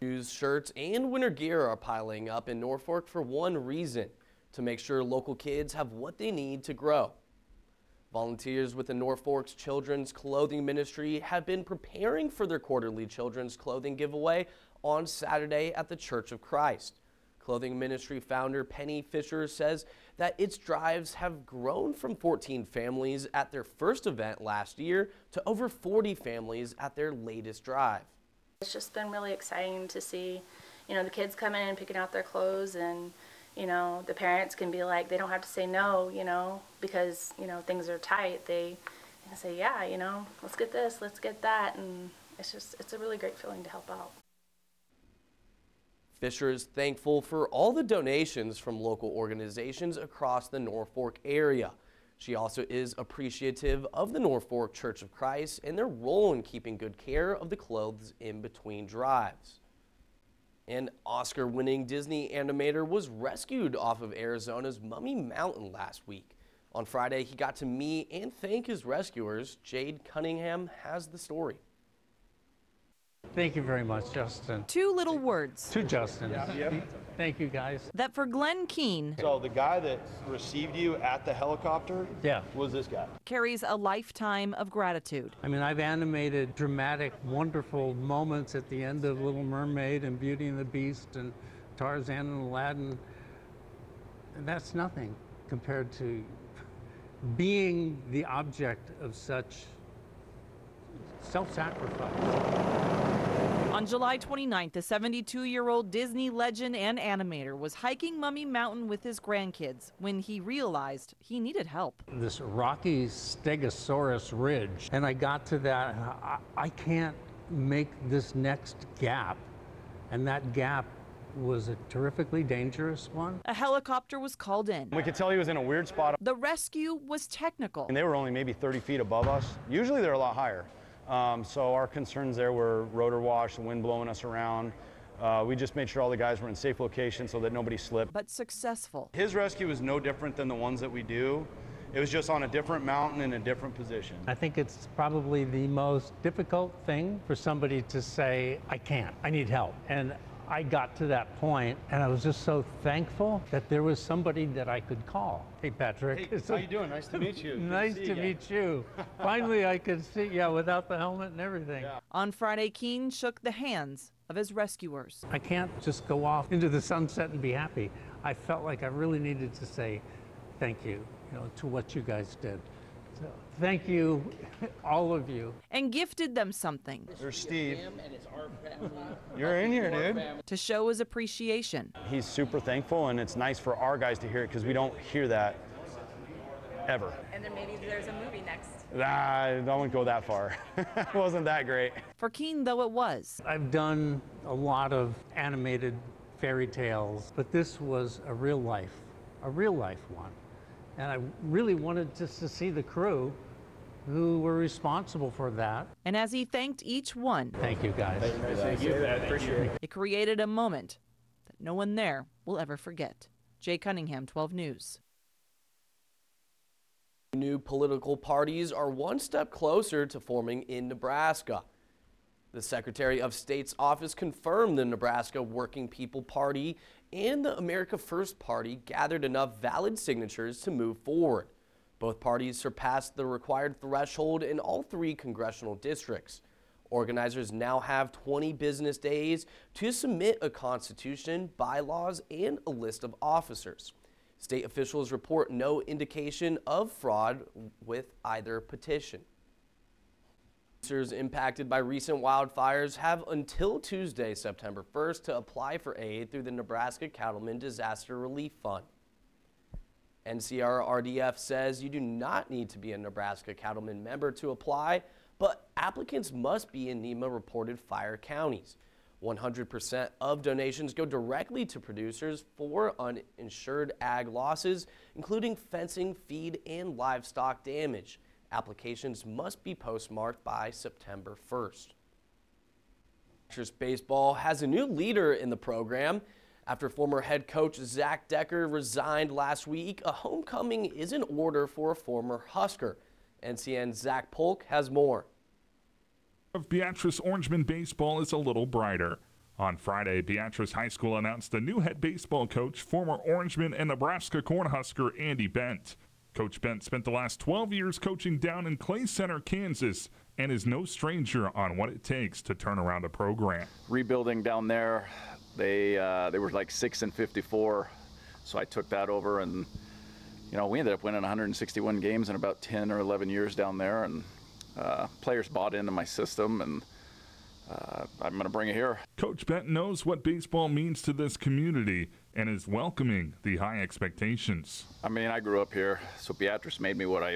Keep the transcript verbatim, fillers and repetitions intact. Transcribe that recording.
Shoes, shirts, and winter gear are piling up in Norfolk for one reason: to make sure local kids have what they need to grow. Volunteers with the Norfolk's Children's Clothing Ministry have been preparing for their quarterly children's clothing giveaway on Saturday at the Church of Christ. Clothing Ministry founder Penny Fisher says that its drives have grown from fourteen families at their first event last year to over forty families at their latest drive. It's just been really exciting to see, you know, the kids coming in and picking out their clothes, and, you know, the parents can be like, they don't have to say no, you know, because, you know, things are tight. They can say, yeah, you know, let's get this, let's get that, and it's just, it's a really great feeling to help out. Fisher is thankful for all the donations from local organizations across the Norfolk area. She also is appreciative of the Norfolk Church of Christ and their role in keeping good care of the clothes in between drives. An Oscar-winning Disney animator was rescued off of Arizona's Mummy Mountain last week. On Friday, he got to meet and thank his rescuers. Jade Cunningham has the story. Thank you very much, Justin. Two little words. To Justin. Yeah, yeah. Thank you, guys. That for Glenn Keane. So the guy that received you at the helicopter yeah. was this guy. Carries a lifetime of gratitude. I mean, I've animated dramatic, wonderful moments at the end of Little Mermaid and Beauty and the Beast and Tarzan and Aladdin. And that's nothing compared to being the object of such self-sacrifice. On July twenty-ninth, the seventy-two-year-old Disney legend and animator was hiking Mummy Mountain with his grandkids when he realized he needed help. This rocky Stegosaurus ridge, and I got to that, I, I can't make this next gap, and that gap was a terrifically dangerous one. A helicopter was called in. We could tell he was in a weird spot. The rescue was technical. And they were only maybe thirty feet above us. Usually they're a lot higher. Um, so our concerns there were rotor wash, the wind blowing us around. Uh, we just made sure all the guys were in safe locations so that nobody slipped. But successful. His rescue is no different than the ones that we do. It was just on a different mountain in a different position. I think it's probably the most difficult thing for somebody to say, I can't, I need help. And I got to that point, and I was just so thankful that there was somebody that I could call. Hey, Patrick. Hey, how you doing? Nice to meet you. Nice to, to meet you. Finally, I could see, yeah, without the helmet and everything. Yeah. On Friday, Keane shook the hands of his rescuers. I can't just go off into the sunset and be happy. I felt like I really needed to say thank you, you know, to what you guys did. So, thank you, all of you. And gifted them something. There's Steve. You're in here, dude. To show his appreciation. He's super thankful, and it's nice for our guys to hear it because we don't hear that ever. And then maybe there's a movie next. Nah, I wouldn't go that far. It wasn't that great. For Keane, though, it was. I've done a lot of animated fairy tales, but this was a real life, a real life one. And I really wanted just to see the crew who were responsible for that. And as he thanked each one, thank you, guys. Thank you. Thank you. I appreciate it. It created a moment that no one there will ever forget. Jay Cunningham, twelve News. New political parties are one step closer to forming in Nebraska. The Secretary of State's office confirmed the Nebraska Working People Party and the America First Party gathered enough valid signatures to move forward. Both parties surpassed the required threshold in all three congressional districts. Organizers now have twenty business days to submit a constitution, bylaws, and a list of officers. State officials report no indication of fraud with either petition. Producers impacted by recent wildfires have until Tuesday, September first, to apply for aid through the Nebraska Cattlemen Disaster Relief Fund. N C R R D F says you do not need to be a Nebraska Cattlemen member to apply, but applicants must be in NEMA-reported fire counties. one hundred percent of donations go directly to producers for uninsured ag losses, including fencing, feed, and livestock damage. Applications must be postmarked by September first. Baseball has a new leader in the program. After former head coach Zach Decker resigned last week, a homecoming is in order for a former Husker. N C N's Zach Polk has more. Of Beatrice Orangeman baseball is a little brighter. On Friday, Beatrice High School announced the new head baseball coach, former Orangeman and Nebraska Cornhusker Andy Bent. Coach Bent spent the last twelve years coaching down in Clay Center, Kansas, and is no stranger on what it takes to turn around a program. Rebuilding down there, they uh, they were like six and fifty-four, so I took that over, and you know we ended up winning one hundred sixty-one games in about ten or eleven years down there, and uh, players bought into my system, and uh, I'm going to bring it here. Coach Bent knows what baseball means to this community and is welcoming the high expectations. I mean, I grew up here, so Beatrice made me what I